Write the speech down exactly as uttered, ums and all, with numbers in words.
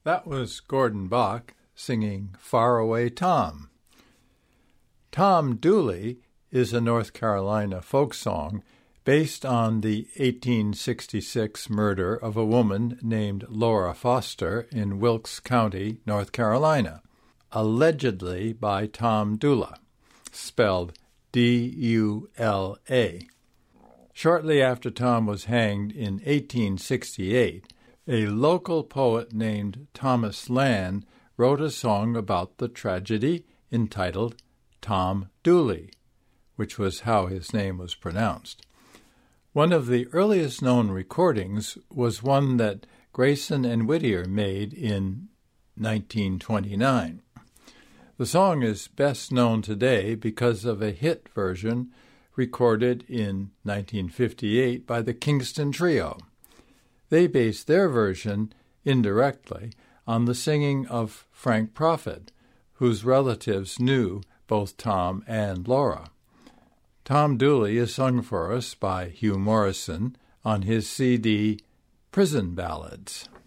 That was Gordon Bach singing Far Away Tom. Tom Dooley is a North Carolina folk song based on the eighteen sixty-six murder of a woman named Laura Foster in Wilkes County, North Carolina, allegedly by Tom Dula, spelled D U L A. Shortly after Tom was hanged in eighteen sixty-eight, a local poet named Thomas Land wrote a song about the tragedy entitled Tom Dooley, which was how his name was pronounced. One of the earliest known recordings was one that Grayson and Whittier made in nineteen twenty-nine. The song is best known today because of a hit version recorded in nineteen fifty-eight by the Kingston Trio. They based their version, indirectly, on the singing of Frank Prophet, whose relatives knew both Tom and Laura. Tom Dooley is sung for us by Hugh Morrison on his C D Prison Ballads.